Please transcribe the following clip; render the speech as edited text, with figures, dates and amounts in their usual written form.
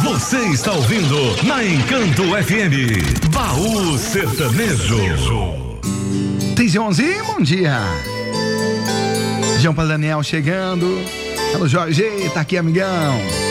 Você está ouvindo na Encanto FM, Baú Sertanejo. 3:11, bom dia. João para Daniel chegando. Alô, Jorge, tá aqui, amigão.